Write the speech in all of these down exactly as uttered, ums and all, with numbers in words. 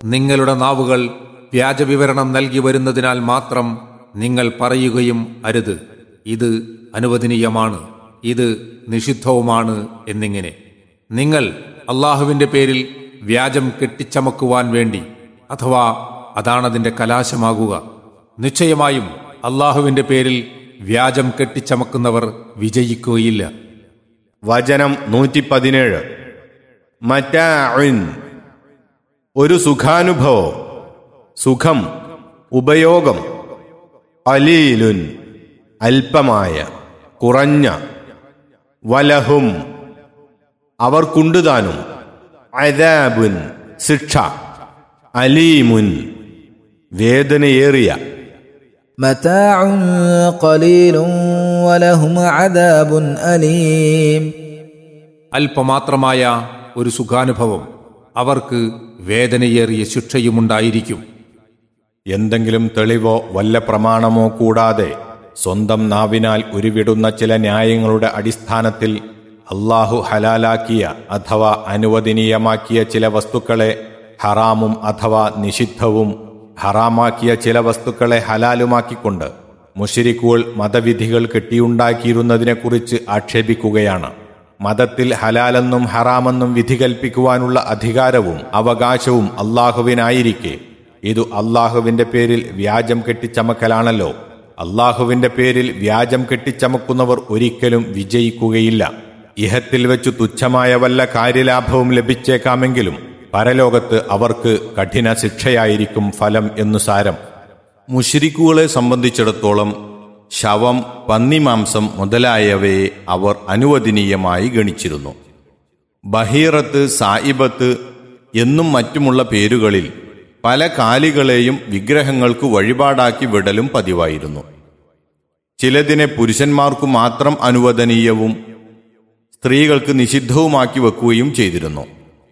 നിങ്ങളുടെ നാവുകൾ വ്യാജവിവരണം നൽകി വരുന്നതിനാൽ മാത്രം നിങ്ങൾ പറയുകയും അരുത്, ഇത് അനുവദനീയമാണ്, ഇത് നിഷിദ്ധവുമാണ് എന്നിങ്ങനെ. നിങ്ങൾ അള്ളാഹുവിന്റെ പേരിൽ വ്യാജം കെട്ടിച്ചമക്കുവാൻ വേണ്ടി, അഥവാ അതാണതിന്റെ കലാശമാകുക. നിശ്ചയമായും അള്ളാഹുവിന്റെ പേരിൽ വ്യാജം കെട്ടിച്ചമക്കുന്നവർ വിജയിക്കുകയില്ല. വചനം നൂറ്റി പതിനേഴ്. മതാഉൻ, ഒരു സുഖാനുഭവം, സുഖം, ഉപയോഗം. ഖലീലുൻ, അല്പമായ, കുറഞ്ഞ. വലഹും, അവർക്കുണ്ടുതാനും. അദാബുൻ, ശിക്ഷ. അലീമുൻ, വേദനയേറിയ. മതാഉൻ ഖലീലുൻ വലഹും അദാബുൻ അലീം. അല്പമാത്രമായ ഒരു സുഖാനുഭവം, അവർക്ക് വേദനയേറിയ ശിക്ഷയുമുണ്ടായിരിക്കും. എന്തെങ്കിലും തെളിവോ വല്ല പ്രമാണമോ കൂടാതെ സ്വന്തം നാവിനാൽ ഉരുവിടുന്ന ചില ന്യായങ്ങളുടെ അടിസ്ഥാനത്തിൽ അള്ളാഹു ഹലാലാക്കിയ അഥവാ അനുവദനീയമാക്കിയ ചില വസ്തുക്കളെ ഹറാമും അഥവാ നിഷിദ്ധവും, ഹറാമാക്കിയ ചില വസ്തുക്കളെ ഹലാലുമാക്കിക്കൊണ്ട് മുശ്രിക്കുകൾ മതവിധികൾ കെട്ടിയുണ്ടാക്കിയിരുന്നതിനെക്കുറിച്ച് ആക്ഷേപിക്കുകയാണ്. മതത്തിൽ ഹലാലെന്നും ഹറാമെന്നും വിധി കൽപ്പിക്കുവാനുള്ള അധികാരവും അവകാശവും അള്ളാഹുവിനായിരിക്കെ ഇതു അള്ളാഹുവിന്റെ പേരിൽ വ്യാജം കെട്ടിച്ചമക്കലാണല്ലോ. അള്ളാഹുവിന്റെ പേരിൽ വ്യാജം കെട്ടിച്ചമക്കുന്നവർ ഒരിക്കലും വിജയിക്കുകയില്ല. ഇഹത്തിൽ വെച്ചു തുച്ഛമായ വല്ല കാര്യലാഭവും ലഭിച്ചേക്കാമെങ്കിലും പരലോകത്ത് അവർക്ക് കഠിന ശിക്ഷയായിരിക്കും ഫലം എന്നു സാരം. മുശ്രിക്കുകളെ സംബന്ധിച്ചിടത്തോളം ശവം, പന്നിമാംസം മുതലായവയെ അവർ അനുവദനീയമായി ഗണിച്ചിരുന്നു. ബഹീറത്ത്, സായിബത്ത് എന്നും മറ്റുമുള്ള പേരുകളിൽ പല കാലികളെയും വിഗ്രഹങ്ങൾക്ക് വഴിപാടാക്കി വിടലും പതിവായിരുന്നു. ചിലതിനെ പുരുഷന്മാർക്കു മാത്രം അനുവദനീയവും സ്ത്രീകൾക്ക് നിഷിദ്ധവുമാക്കി വെക്കുകയും ചെയ്തിരുന്നു.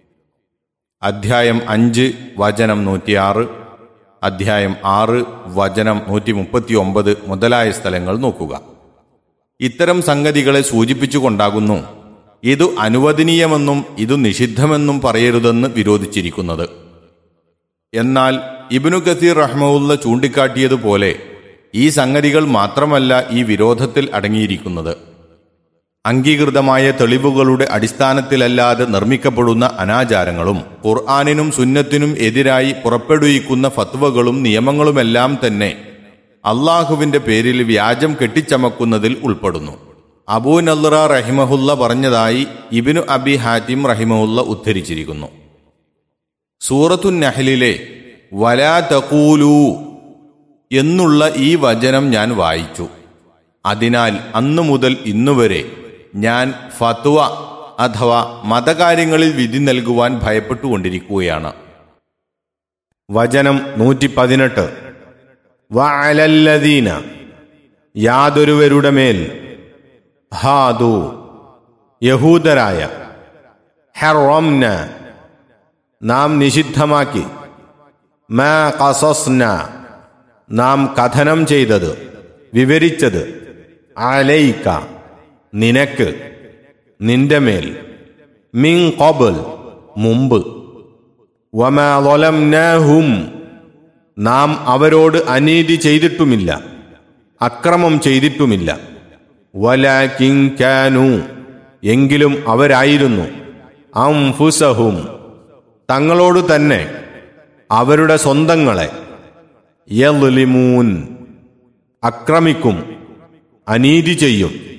അധ്യായം അഞ്ച് വചനം നൂറ്റിയാറ്, അധ്യായം ആറ് വചനം നൂറ്റി മുപ്പത്തി ഒമ്പത് മുതലായ സ്ഥലങ്ങൾ നോക്കുക. ഇത്തരം സംഗതികളെ സൂചിപ്പിച്ചുകൊണ്ടാകുന്നു ഇതു അനുവദനീയമെന്നും ഇതു നിഷിദ്ധമെന്നും പറയരുതെന്ന് വിരോധിച്ചിരിക്കുന്നത്. എന്നാൽ ഇബ്നു കസീർ റഹ്മഹുല്ല ചൂണ്ടിക്കാട്ടിയതുപോലെ ഈ സംഗതികൾ മാത്രമല്ല ഈ വിരോധത്തിൽ അടങ്ങിയിരിക്കുന്നത്. അംഗീകൃതമായ തെളിവുകളുടെ അടിസ്ഥാനത്തിലല്ലാതെ നിർമ്മിക്കപ്പെടുന്ന അനാചാരങ്ങളും ഖുർആനിനും സുന്നത്തിനും എതിരായി പുറപ്പെടുവിക്കുന്ന ഫത്വകളും നിയമങ്ങളുമെല്ലാം തന്നെ അള്ളാഹുവിന്റെ പേരിൽ വ്യാജം കെട്ടിച്ചമക്കുന്നതിൽ ഉൾപ്പെടുന്നു. അബൂ നദ്റ റഹിമഹുല്ല പറഞ്ഞതായി ഇബ്നു അബി ഹാറ്റിം റഹിമഹുല്ല ഉദ്ധരിച്ചിരിക്കുന്നു. സൂറത്തുൻ നഹ്ലിലെ വലാ തഖൂലൂ എന്നുള്ള ഈ വചനം ഞാൻ വായിച്ചു. അതിനാൽ അന്നു മുതൽ ഇന്നുവരെ ഞാൻ ഫത്വ അഥവാ മതകാര്യങ്ങളിൽ വിധി നൽകുവാൻ ഭയപ്പെട്ടുകൊണ്ടിരിക്കുകയാണ്. വചനം നൂറ്റി പതിനെട്ട്. വഅലല്ലദീന, യാതൊരുവരുടെ മേൽ, ഹാദു, യഹൂദരായ, ഹറംന, നാം നിഷിദ്ധമാക്കി, മാ ഖസസ്ന, നാം കഥനം ചെയ്തത്, വിവരിച്ചത്, അലൈക, നിനക്ക്, നിന്റെ മേൽ, മിൻ ഖബൽ, മുമ്പ്, വമാ ളലംനാഹും, നാം അവരോട് അനീതി ചെയ്തിട്ടുമില്ല, അക്രമം ചെയ്തിട്ടുമില്ല, വലാകിൻ കാനൂ, എങ്കിലും അവരായിരുന്നു, അൻഫുസഹും, തങ്ങളോട് തന്നെ, അവരുടെ സ്വന്തങ്ങളെ, യദ്ലിമൂൻ, അക്രമിക്കും, അനീതി ചെയ്യും.